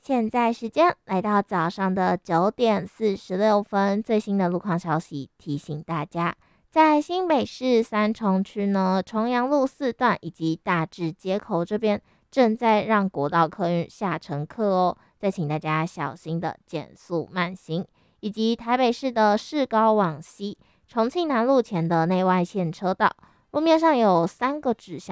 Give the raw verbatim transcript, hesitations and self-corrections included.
现在时间来到早上的九点四十六分，最新的路况消息提醒大家，在新北市三重区呢，重阳路四段以及大智街口这边正在让国道客运下乘客哦，再请大家小心的减速慢行，以及台北市的市高往西重庆南路前的内外线车道，路面上有三个指向。